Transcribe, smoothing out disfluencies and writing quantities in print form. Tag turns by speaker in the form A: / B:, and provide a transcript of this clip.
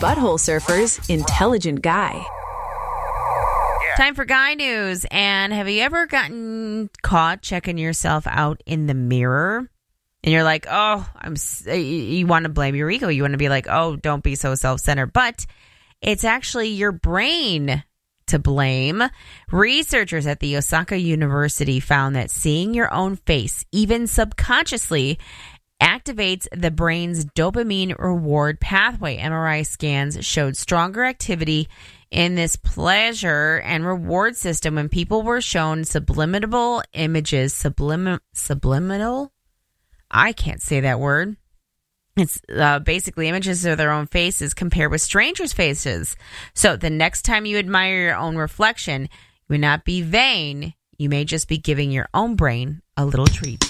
A: Butthole Surfer's intelligent guy.
B: Time for guy news. And have you ever gotten caught checking yourself out in the mirror? And you're like, oh, you want to blame your ego. You want to be like, oh, don't be so self-centered. But it's actually your brain to blame. Researchers at the Osaka University found that seeing your own face, even subconsciously, activates the brain's dopamine reward pathway. MRI scans showed stronger activity in this pleasure and reward system when people were shown subliminal images. Subliminal? I can't say that word. It's basically images of their own faces compared with strangers' faces. So the next time you admire your own reflection, you would not be vain. You may just be giving your own brain a little treat.